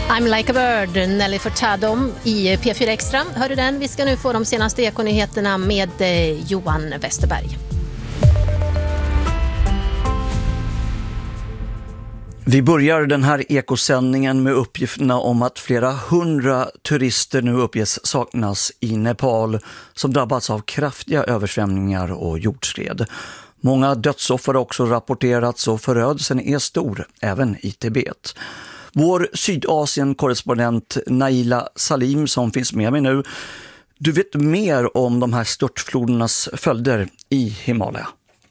I'm like a bird, Nelly Furtado i P4 Extra. Hör du den? Vi ska nu få de senaste ekonyheterna med Johan Westerberg. Vi börjar den här ekosändningen med uppgifterna om att flera 100 turister nu uppges saknas i Nepal som drabbats av kraftiga översvämningar och jordskred. Många dödsoffer har också rapporterats och förödelsen är stor, även i Tibet. Vår Sydasien-korrespondent Naila Salim som finns med mig nu, du vet mer om de här störtflodernas följder i Himalaya.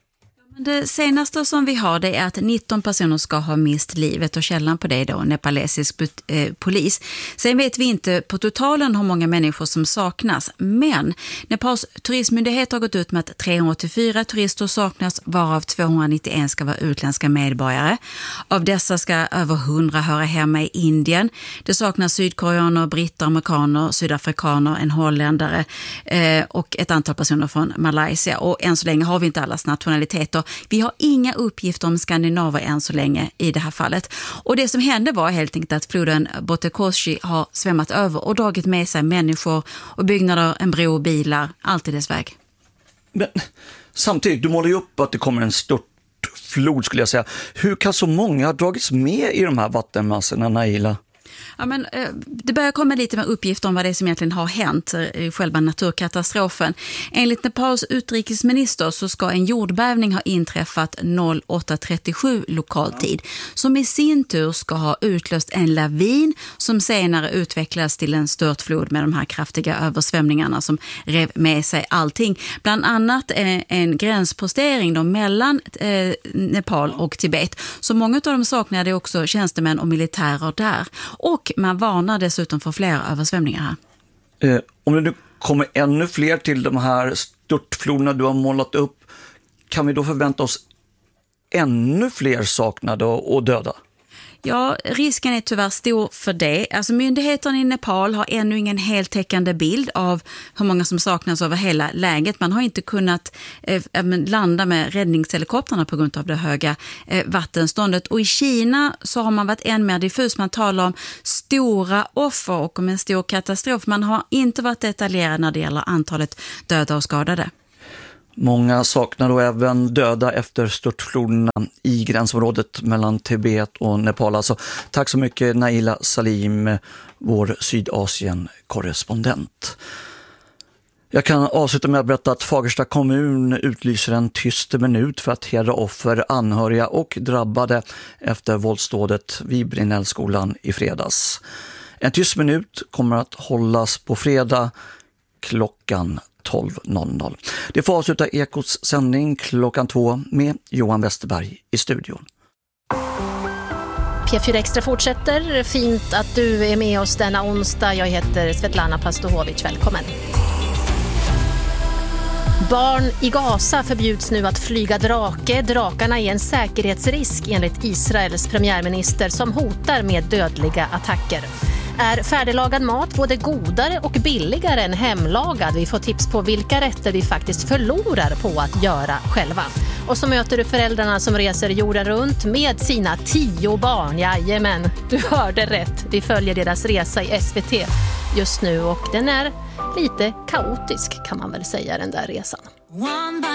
Det senaste som vi har det är att 19 personer ska ha mist livet och källan på det då, nepalesisk polis. Sen vet vi inte på totalen hur många människor som saknas, men Nepals turistmyndighet har gått ut med att 384 turister saknas, varav 291 ska vara utländska medborgare. Av dessa ska över 100 höra hemma i Indien. Det saknas sydkoreaner, britter, amerikaner, sydafrikaner, en holländare och ett antal personer från Malaysia. Och än så länge har vi inte allas nationaliteter. Vi har inga uppgifter om skandinaver än så länge i det här fallet. Och det som hände var helt enkelt att floden Botekoshi har svämmat över och dragit med sig människor och byggnader, en bro, bilar, allt i dess väg. Men samtidigt, du målar ju upp att det kommer en störtflod skulle jag säga. Hur kan så många ha dragits med i de här vattenmassorna, Naila? Ja, men det börjar komma lite med uppgifter om vad det är som egentligen har hänt i själva naturkatastrofen. Enligt Nepals utrikesminister så ska en jordbävning ha inträffat 08:37 lokal tid, som i sin tur ska ha utlöst en lavin som senare utvecklades till en störtflod med de här kraftiga översvämningarna som rev med sig allting. Bland annat en gränspostering då mellan Nepal och Tibet. Så många av dem saknade också tjänstemän och militärer där. Och man varnar dessutom för fler översvämningar här. Om det nu kommer ännu fler till de här störtfloderna du har målat upp, kan vi då förvänta oss ännu fler saknade och döda? Ja, risken är tyvärr stor för det. Alltså myndigheterna i Nepal har ännu ingen heltäckande bild av hur många som saknas över hela läget. Man har inte kunnat landa med räddningshelikopterna på grund av det höga vattenståndet. Och i Kina så har man varit än mer diffus. Man talar om stora offer och om en stor katastrof. Man har inte varit detaljerad när det gäller antalet döda och skadade. Många saknar då även döda efter störtfloderna i gränsområdet mellan Tibet och Nepal. Alltså, tack så mycket Naila Salim, vår Sydasien-korrespondent. Jag kan avsluta med att berätta att Fagersta kommun utlyser en tyst minut för att hedra offer, anhöriga och drabbade efter våldsdådet vid Brinnellskolan i fredags. En tyst minut kommer att hållas på fredag klockan 12.00. Det får avsluta Ekots sändning klockan 2 med Johan Westerberg i studion. P4 Extra fortsätter. Fint att du är med oss denna onsdag. Jag heter Svetlana Pastohovic. Välkommen. Barn i Gaza förbjuds nu att flyga drake. Drakarna är en säkerhetsrisk enligt Israels premiärminister som hotar med dödliga attacker. Är färdiglagad mat både godare och billigare än hemlagad? Vi får tips på vilka rätter vi faktiskt förlorar på att göra själva. Och så möter du föräldrarna som reser jorden runt med sina 10 barn. Jajamän, du hörde rätt. Vi följer deras resa i SVT just nu och den är lite kaotisk kan man väl säga, den där resan.